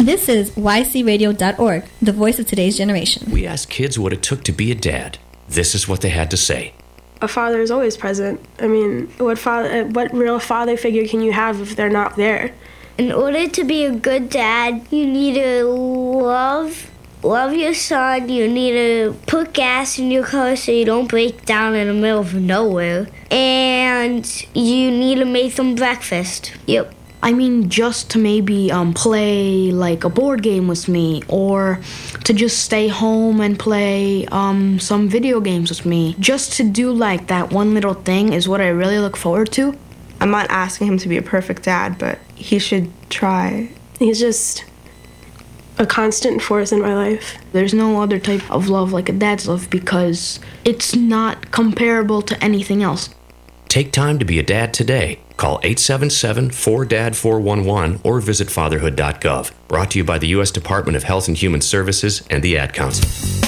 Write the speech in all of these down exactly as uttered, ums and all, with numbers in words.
This is y c radio dot org, the voice of today's generation. We asked kids what it took to be a dad. This is what they had to say. A father is always present. I mean, what father, what real father figure can you have if they're not there? In order to be a good dad, you need to love love your son. You need to put gas in your car so you don't break down in the middle of nowhere. And you need to make them breakfast. Yep. I mean, just to maybe um, play like a board game with me, or to just stay home and play um, some video games with me. Just to do like that one little thing is what I really look forward to. I'm not asking him to be a perfect dad, but he should try. He's just a constant force in my life. There's no other type of love like a dad's love because it's not comparable to anything else. Take time to be a dad today. Call eight seven seven, four D A D, four one one or visit fatherhood dot gov. Brought to you by the U S Department of Health and Human Services and the Ad Council.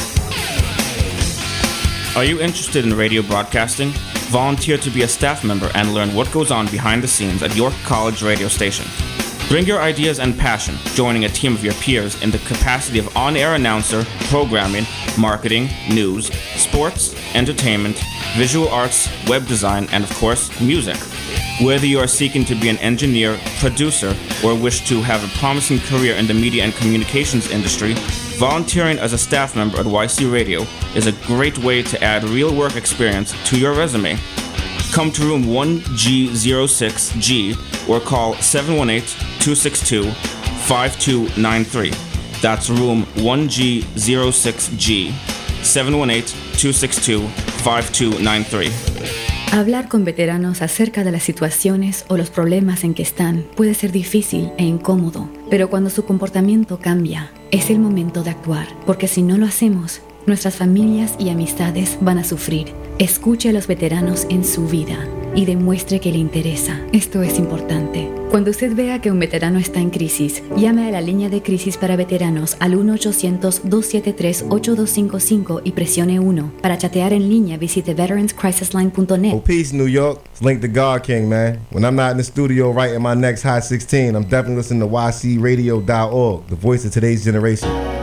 Are you interested in radio broadcasting? Volunteer to be a staff member and learn what goes on behind the scenes at York College radio station. Bring your ideas and passion, joining a team of your peers in the capacity of on-air announcer, programming, marketing, news, sports, entertainment, visual arts, web design, and of course, music. Whether you are seeking to be an engineer, producer, or wish to have a promising career in the media and communications industry, volunteering as a staff member at Y C Radio is a great way to add real work experience to your resume. Come to room one G zero six G or call seven one eight, two six two, five two nine three. That's room one G zero six G, seven one eight, two six two, five two nine three. Hablar con veteranos acerca de las situaciones o los problemas en que están puede ser difícil e incómodo, pero cuando su comportamiento cambia, es el momento de actuar, porque si no lo hacemos, nuestras familias y amistades van a sufrir. Escuche a los veteranos en su vida y demuestre que le interesa. Esto es importante. Cuando usted vea que un veterano está en crisis, llame a la línea de crisis para veteranos al uno ochocientos, dos siete tres, ocho dos cinco cinco y presione uno. Para chatear en línea, visite veterans crisis line punto net. Oh, peace, New York. It's Link the God King, man. When I'm not in the studio writing my next Hot sixteen, I'm definitely listening to y c radio dot org, the voice of today's generation.